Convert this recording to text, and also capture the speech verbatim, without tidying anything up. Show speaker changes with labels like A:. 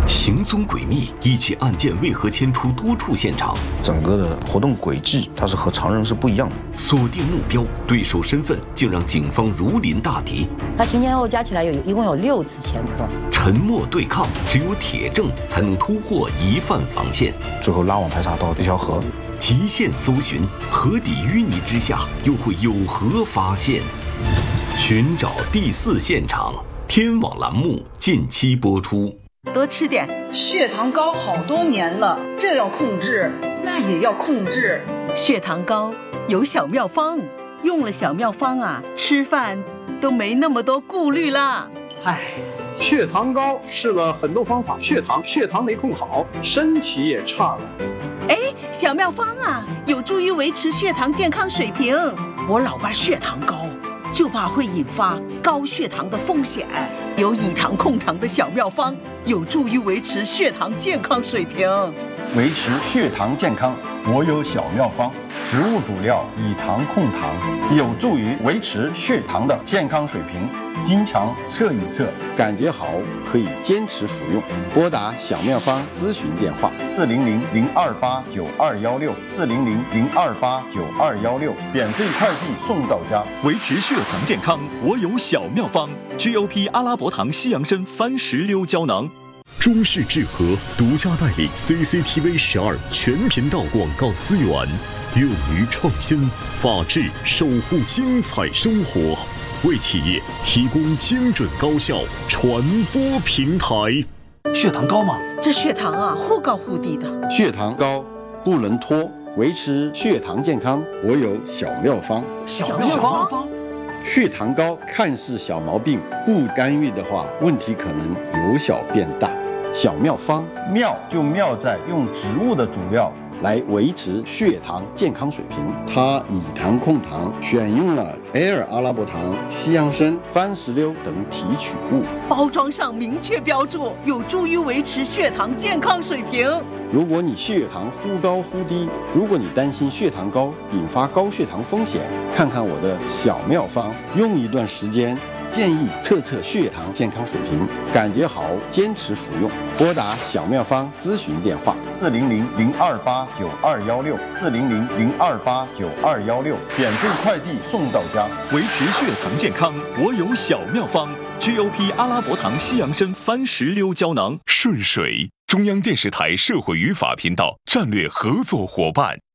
A: 行踪诡秘，一起案件为何牵出多处现场？
B: 整个的活动轨迹，它是和常人是不一样的。
A: 锁定目标，对手身份竟让警方如临大敌。
C: 他前前后加起来有一共有六次前科。
A: 沉默对抗，只有铁证才能突破疑犯防线。
B: 最后拉网排查到一条河。
A: 极限搜寻，河底淤泥之下又会有何发现？寻找第四现场，天网栏目近期播出。
D: 多吃点，
E: 血糖高好多年了，这要控制，那也要控制。
D: 血糖高有小妙方，用了小妙方啊，吃饭都没那么多顾虑啦。
F: 唉，血糖高试了很多方法，血糖血糖没控好，身体也差了。
D: 哎，小妙方啊，有助于维持血糖健康水平。我老爸血糖高，就怕会引发高血糖的风险。有以糖控糖的小妙方，有助于维持血糖健康水平。
G: 维持血糖健康，我有小妙方。植物主料以糖控糖，有助于维持血糖的健康水平。经常测一测，感觉好可以坚持服用。拨打小妙方咨询电话：四零零零二八九二幺六，四零零零二八九二幺六，免费快递送到家。
H: 维持血糖健康，我有小妙方 ：G O P 阿拉伯糖西洋参番石榴胶囊。
I: 中视智和独家代理 C C T V 十二全频道广告资源，勇于创新，法治守护精彩生活，为企业提供精准高效传播平台。
A: 血糖高吗？
D: 这血糖啊，忽高忽低的。
G: 血糖高不能拖，维持血糖健康，我有小妙方。
D: 小妙方。
G: 血糖高看似小毛病，不干预的话，问题可能由小变大。小妙方妙就妙在用植物的主料来维持血糖健康水平。它以糖控糖，选用了 Air 阿拉伯糖、西洋参、番石榴等提取物，
D: 包装上明确标注，有助于维持血糖健康水平。
G: 如果你血糖忽高忽低，如果你担心血糖高引发高血糖风险，看看我的小妙方，用一段时间，建议测测血糖健康水平，感觉好坚持服用。拨打小妙方咨询电话：四零零零二八九二幺六，四零零零二八九二幺六，免费快递送到家。
H: 维持血糖健康，我有小妙方 ：G O P 阿拉伯糖西洋参番石榴胶囊。
I: 顺水，中央电视台社会与法频道战略合作伙伴。